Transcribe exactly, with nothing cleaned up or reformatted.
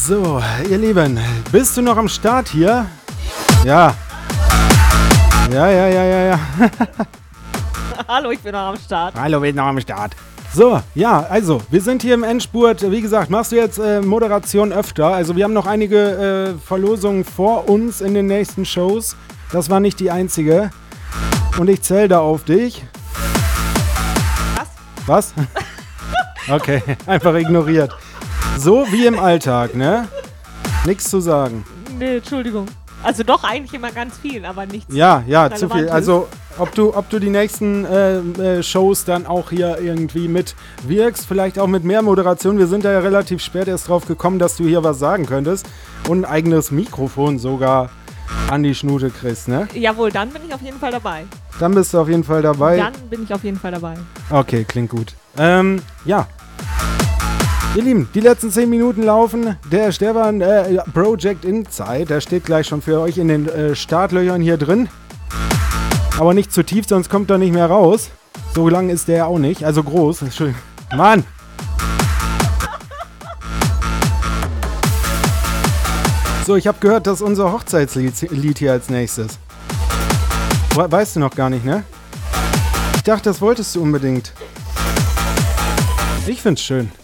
So, ihr Lieben, bist du noch am Start hier? Ja. Ja, ja, ja, ja, ja. Hallo, ich bin noch am Start. Hallo, wir sind noch am Start. So, ja, also, wir sind hier im Endspurt. Wie gesagt, machst du jetzt äh, Moderation öfter? Also, wir haben noch einige äh, Verlosungen vor uns in den nächsten Shows. Das war nicht die einzige. Und ich zähle da auf dich. Was? Was? Okay, einfach ignoriert. So wie im Alltag, ne? Nichts zu sagen. Nee, Entschuldigung. Also doch eigentlich immer ganz viel, aber nichts. Ja, ja, zu viel. Relevantes. Also, ob du, ob du die nächsten äh, äh, Shows dann auch hier irgendwie mit wirkst, vielleicht auch mit mehr Moderation. Wir sind da ja relativ spät erst drauf gekommen, dass du hier was sagen könntest und ein eigenes Mikrofon sogar an die Schnute kriegst, ne? Jawohl, dann bin ich auf jeden Fall dabei. Dann bist du auf jeden Fall dabei. Dann bin ich auf jeden Fall dabei. Okay, klingt gut. Ähm, ja. Ihr Lieben, die letzten zehn Minuten laufen. Der Stefan äh, Project Inside, der steht gleich schon für euch in den äh, Startlöchern hier drin. Aber nicht zu tief, sonst kommt er nicht mehr raus. So lang ist der auch nicht. Also groß. Entschuldigung. Mann! So, ich habe gehört, das ist unser Hochzeitslied hier als nächstes. We- Weißt du noch gar nicht, ne? Ich dachte, das wolltest du unbedingt. Ich find's schön.